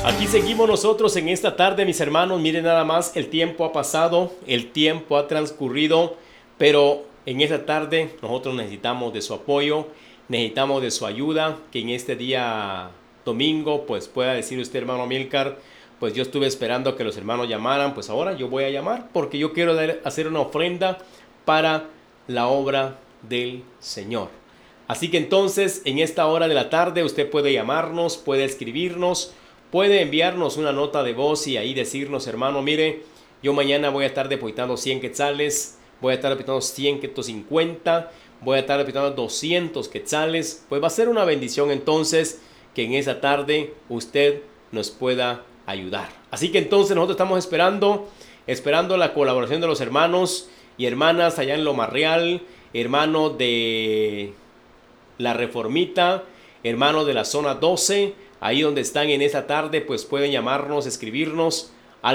Aquí seguimos nosotros en esta tarde, mis hermanos. Miren nada más, el tiempo ha pasado, el tiempo ha transcurrido, pero en esta tarde nosotros necesitamos de su apoyo, necesitamos de su ayuda, que en este día domingo pues pueda decir usted, hermano Amílcar, pues yo estuve esperando que los hermanos llamaran, pues ahora yo voy a llamar porque yo quiero hacer una ofrenda para la obra del Señor. Así que entonces en esta hora de la tarde usted puede llamarnos, puede escribirnos, puede enviarnos una nota de voz y ahí decirnos, hermano, mire, yo mañana voy a estar depositando 100 quetzales, voy a estar depositando 150, voy a estar depositando 200 quetzales. Pues va a ser una bendición entonces que en esa tarde usted nos pueda ayudar. Así que entonces nosotros estamos esperando la colaboración de los hermanos y hermanas allá en Loma Real, hermano de la Reformita, hermano de la zona 12, ahí donde están en esta tarde, pues pueden llamarnos, escribirnos al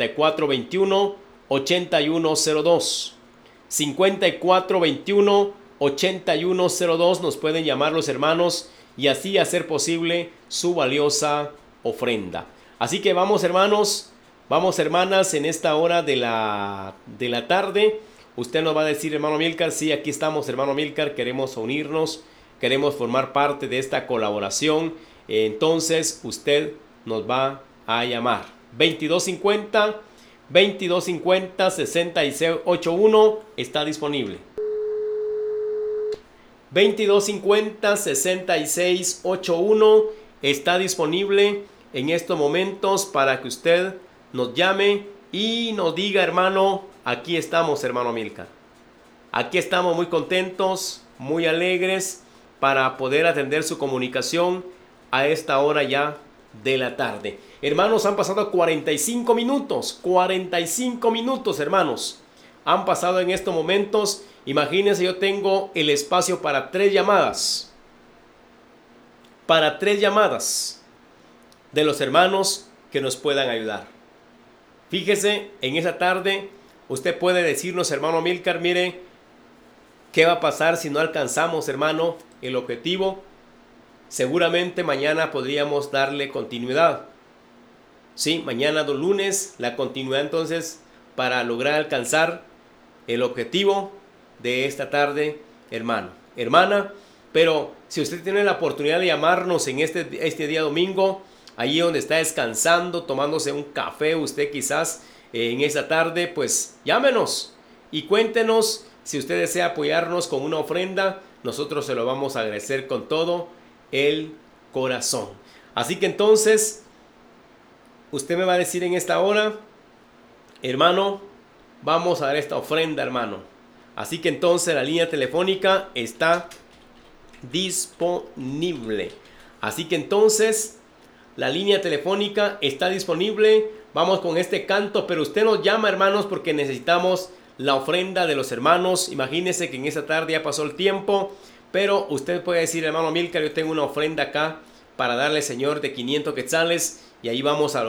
5421-8102. 5421-8102 nos pueden llamar los hermanos y así hacer posible su valiosa ofrenda. Así que vamos, hermanos, vamos, hermanas, en esta hora de la tarde. Usted nos va a decir, hermano Amílcar, sí, aquí estamos, hermano Amílcar, queremos unirnos, queremos formar parte de esta colaboración. Entonces usted nos va a llamar 2250-6681 está disponible. 2250-6681 está disponible en estos momentos para que usted nos llame y nos diga, hermano, aquí estamos, hermano Amílcar. Aquí estamos muy contentos, muy alegres para poder atender su comunicación a esta hora ya de la tarde. Hermanos, han pasado 45 minutos, hermanos. Han pasado en estos momentos. Imagínense, yo tengo el espacio para 3 llamadas. Para 3 llamadas de los hermanos que nos puedan ayudar. Fíjese, en esa tarde usted puede decirnos, hermano Amílcar, mire, ¿qué va a pasar si no alcanzamos, hermano, el objetivo? Seguramente mañana podríamos darle continuidad. Sí, mañana lunes, la continuidad entonces para lograr alcanzar el objetivo de esta tarde, hermano, hermana. Pero si usted tiene la oportunidad de llamarnos en este día domingo, allí donde está descansando, tomándose un café, usted quizás en esta tarde, pues llámenos y cuéntenos si usted desea apoyarnos con una ofrenda. Nosotros se lo vamos a agradecer con todo el corazón. Así que entonces usted me va a decir en esta hora, hermano, vamos a dar esta ofrenda, hermano. Así que entonces la línea telefónica está disponible. Así que entonces la línea telefónica está disponible. Vamos con este canto, pero usted nos llama, hermanos, porque necesitamos la ofrenda de los hermanos. Imagínense que en esta tarde ya pasó el tiempo, pero usted puede decir, hermano Amílcar, yo tengo una ofrenda acá para darle, Señor, de 500 quetzales, y ahí vamos a